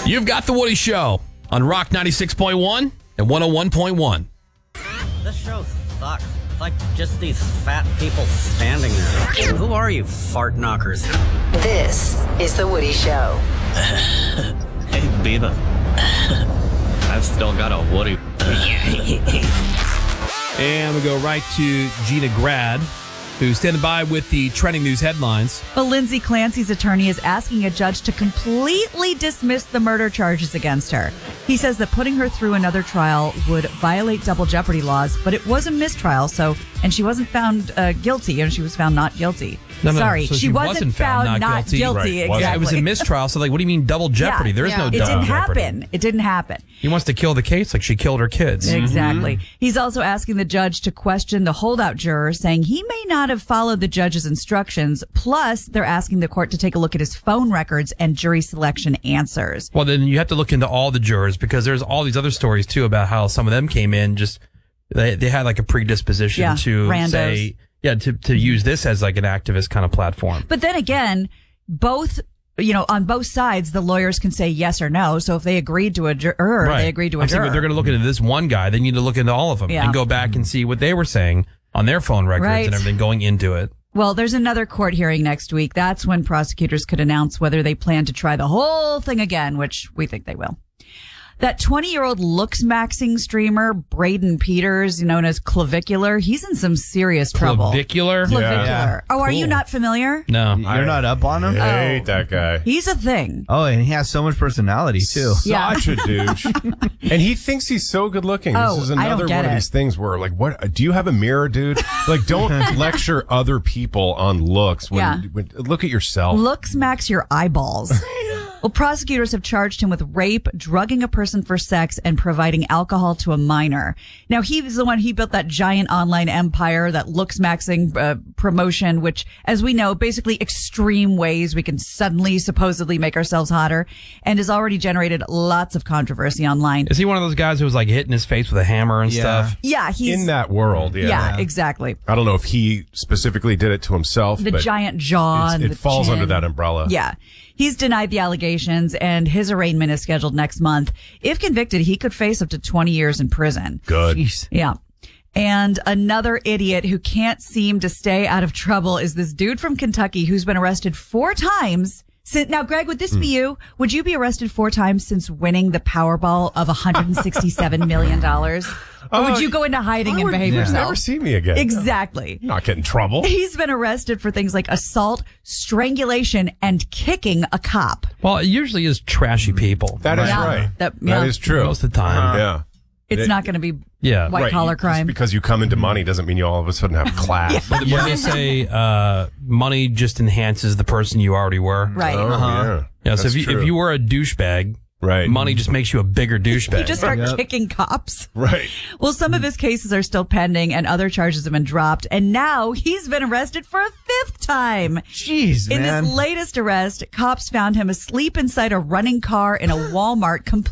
You've got The Woody Show on Rock 96.1 and 101.1. This show sucks. It's like just these fat people standing there. Who are you, fart knockers? This is The Woody Show. Hey, Beba. I've still got a Woody. And we go right to Gina Grad, who's standing by with the trending news headlines. But Lindsay Clancy's attorney is asking a judge to completely dismiss the murder charges against her. He says that putting her through another trial would violate double jeopardy laws, but it was a mistrial, and she wasn't found guilty, and she was found not guilty. No, Sorry, so she wasn't found not guilty. Right. Exactly. Yeah, it was a mistrial, so what do you mean double jeopardy? There's no double jeopardy. It didn't happen. He wants to kill the case like she killed her kids. Exactly. He's also asking the judge to question the holdout juror, saying he may not have followed the judge's instructions. Plus, they're asking the court to take a look at his phone records and jury selection answers. Well, then you have to look into all the jurors, because there's all these other stories, too, about how some of them came in they had like a predisposition to randos. say... Yeah, to use this as like an activist kind of platform. But then again, on both sides, the lawyers can say yes or no. So if they agreed to a juror, they agreed to a juror. But they're going to look into this one guy. They need to look into all of them and go back and see what they were saying on their phone records and everything going into it. Well, there's another court hearing next week. That's when prosecutors could announce whether they plan to try the whole thing again, which we think they will. That 20-year-old looks-maxing streamer, Braden Peters, known as Clavicular, he's in some serious trouble. Clavicular? Yeah. Oh, are you not familiar? No. You're not up on him? I hate that guy. He's a thing. Oh, and he has so much personality, too. Such a douche. And he thinks he's so good looking. This is another one of these things where, like, what? Do you have a mirror, dude? Like, don't lecture other people on looks. When look at yourself. Looks max your eyeballs. Well, prosecutors have charged him with rape, drugging a person for sex, and providing alcohol to a minor. Now, he was the one, he built that giant online empire, that looks maxing promotion, which, as we know, basically extreme ways we can suddenly supposedly make ourselves hotter, and has already generated lots of controversy online. Is he one of those guys who was like hitting his face with a hammer and stuff? Yeah, he's in that world. Yeah, exactly. I don't know if he specifically did it to himself. The giant jaw. It falls under that umbrella. Yeah. He's denied the allegations, and his arraignment is scheduled next month. If convicted, he could face up to 20 years in prison. Good. Jeez. Yeah. And another idiot who can't seem to stay out of trouble is this dude from Kentucky who's been arrested 4 times. Now, Greg, would this be you? Would you be arrested 4 times since winning the Powerball of $167 million? Or would you go into hiding and behave yourself? Never see me again. Exactly. Not get in trouble. He's been arrested for things like assault, strangulation, and kicking a cop. Well, it usually is trashy people. That is right. That is true. Most of the time. Yeah. It's not going to be white-collar crime. Just because you come into money doesn't mean you all of a sudden have class. But they say money just enhances the person you already were. Right. Yeah, so if you were a douchebag, money just makes you a bigger douchebag. You just start kicking cops. Right. Well, some of his cases are still pending, and other charges have been dropped, and now he's been arrested for a 5th time. Jeez, man. In this latest arrest, cops found him asleep inside a running car in a Walmart,